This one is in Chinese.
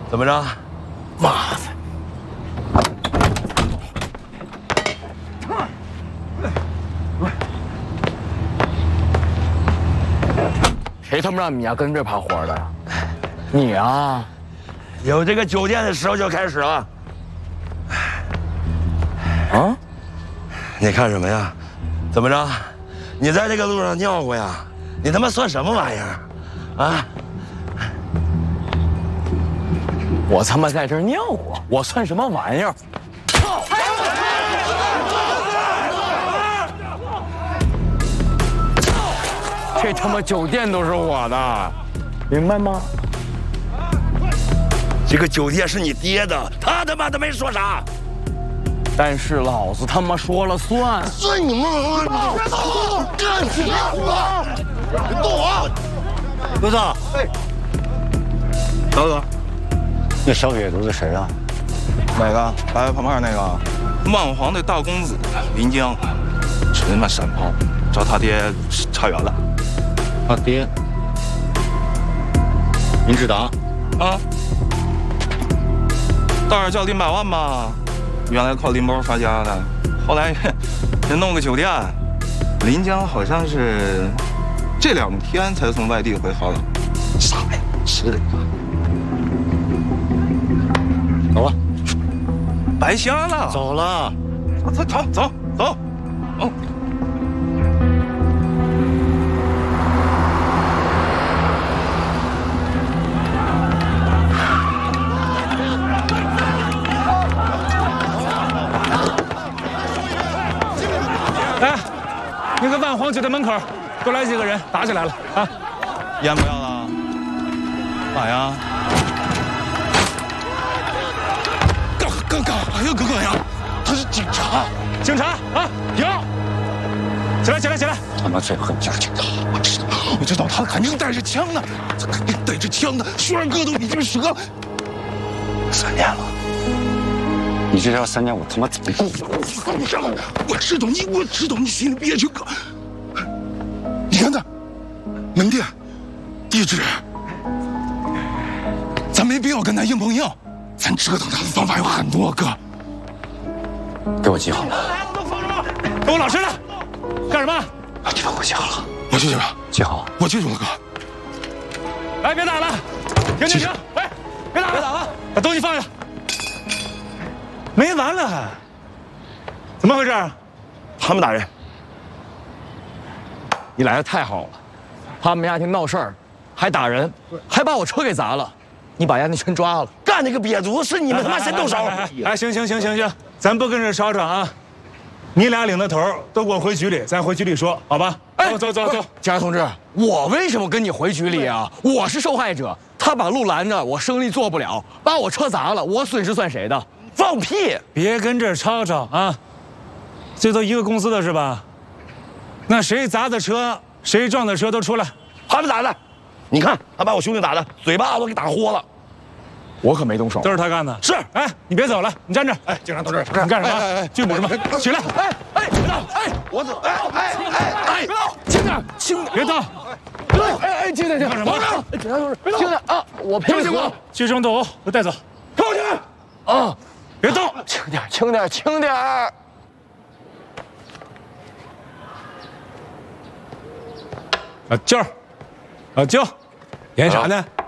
怎么着？ 妈的！谁他妈让你呀跟这趴活的呀？你啊！ 有这个酒店的时候就开始了。 啊？ 你看什么呀？怎么着？你在这个路上尿过呀？你他妈算什么玩意儿？啊？ 我他妈在这儿尿过，我算什么玩意儿？操！这他妈酒店都是我的，明白吗？ 这个酒店是你爹的，他他妈的没说啥。 但是老子他妈说了算。 是你妈！别动！干起来了！别动啊！ 刘子， 哎， 大哥，那小野都是谁啊？ 哪个？白白胖胖那个？ 万皇的大公子临江，吃他妈山炮，找他爹差远了。他爹，林志达啊，大儿叫林百万吧，原来靠林包发家的，后来人弄个酒店，临江好像是这2天才从外地回好了。 傻呀，吃的。 走吧，白瞎了。 走了。 走。哦。 哎，那个万皇酒店门口，多来几个人，打起来了啊！ 烟不要了？干啥呀？ 干呀，哥哥呀！他是警察。 警察啊，停！起来！ 他妈最恨就是警察，我知道他肯定带着枪呢，他肯定带着枪呢。轩儿哥都已经折3年了，你这要3年，我他妈怎么过？我知道你心里憋屈，哥。你看看，门店、地址，咱没必要跟他硬碰硬，咱折腾他的方法有很多，哥。给我记好了。 给我老实的，干什么？ 你把我记好了，我记住了，记好，我记住了，哥。 哎，别打了，停！哎，别打了，把东西放下。没完了还？怎么回事？ 他们打人。 你来的太好了，他们家庭闹事儿，还打人，还把我车给砸了，你把人家全抓了。 干那个瘪犊是你们他妈先动手！ 哎，行，咱不跟这吵吵啊！你俩领着头，都给我回局里，咱回局里说，好吧？ 哎， 走。 警察同志，我为什么跟你回局里啊？我是受害者，他把路拦着，我生意做不了，把我车砸了，我损失算谁的？ 放屁！ 别跟这吵吵啊！这都一个公司的是吧？那谁砸的车，谁撞的车都出来。 他们打的，你看他把我兄弟打的嘴巴都给打豁了。 我可没动手， 都是他干的。 是， 哎，你别走了，你站这。 哎，警察同志， 你干什么？拒捕什么？起来！ 别动！ 我走！ 别动！轻点！ 别动！ 轻点！ 干什么？ 警察同志，轻点啊！我配合。 聚众斗殴，都带走。 扣去！ 啊！ 别动！ 轻点！ 老舅，演啥呢？